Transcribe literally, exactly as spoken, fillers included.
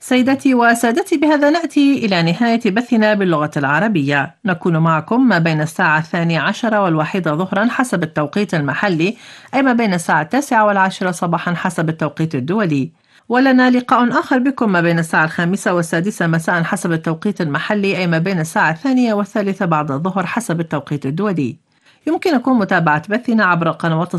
سيدتي وسادتي، بهذا نأتي إلى نهاية بثنا باللغة العربية. نكون معكم ما بين الساعة الثانية عشرة والواحدة ظهرا حسب التوقيت المحلي، أي ما بين الساعة التاسعة والعاشرة صباحا حسب التوقيت الدولي. ولنا لقاء آخر بكم ما بين الساعة الخامسة والسادسة مساء حسب التوقيت المحلي، أي ما بين الساعة الثانية والثالثة بعد الظهر حسب التوقيت الدولي. يمكنكم متابعة بثنا عبر قنوات